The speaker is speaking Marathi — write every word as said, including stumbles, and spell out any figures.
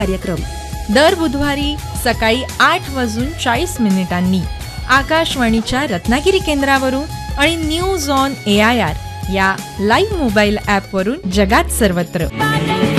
कार्यक्रम दर बुधवारी सकाळी आठ वाजून चाळीस मिनिटांनी आकाशवाणीच्या रत्नागिरी केंद्रावरून आणि news on A I R या लाईव्ह मोबाईल ॲपवरून जगात सर्वत्र.